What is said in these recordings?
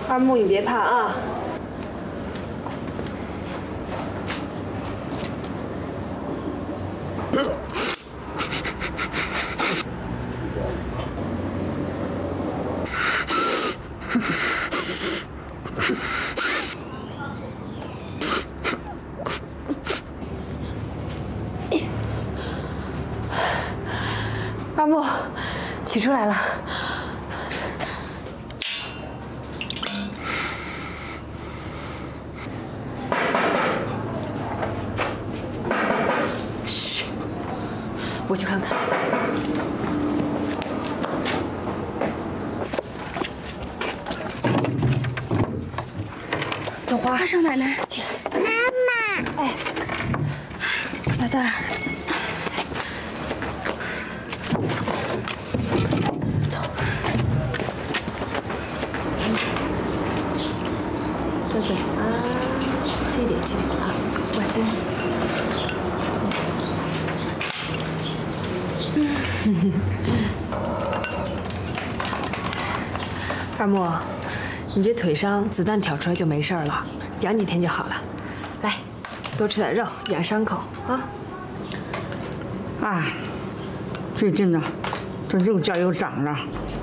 二木，你别怕啊。二木，取出来了。嘘，我去看看。豆花， 少奶奶， 进来。 妈妈， 哎，大蛋儿。 转转啊，吃一点，吃一点啊，乖。二木，你这腿伤，子弹挑出来就没事了，养几天就好了。来，多吃点肉，养伤口啊。 哎，最近呢，这肉价又涨了。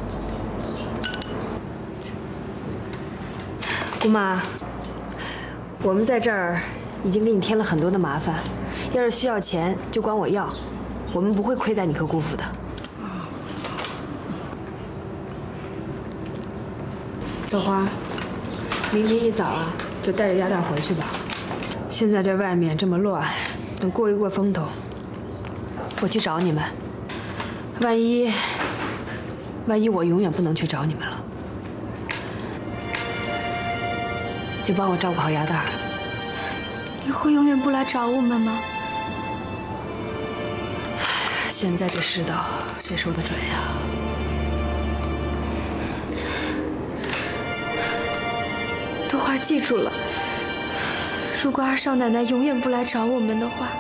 姑妈，我们在这儿已经给你添了很多的麻烦，要是需要钱就管我要，我们不会亏待你和姑父的。豆花，明天一早啊就带着鸭蛋回去吧。现在这外面这么乱，等过一过风头，我去找你们。万一我永远不能去找你们了。 就帮我照顾好鸭蛋儿。 你会永远不来找我们吗？ 现在这世道，谁说得准呀？ 豆花记住了，如果二少奶奶永远不来找我们的话，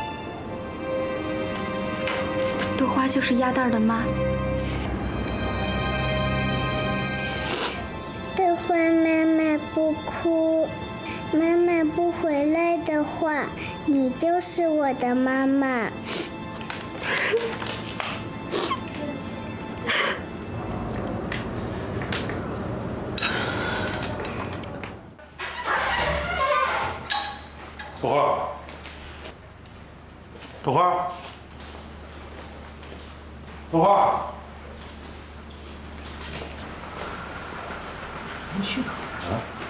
豆花就是鸭蛋儿的妈。 豆花妈妈不哭，妈妈不回来的话，你就是我的妈妈。 豆花，豆花，豆花，你去哪儿啊？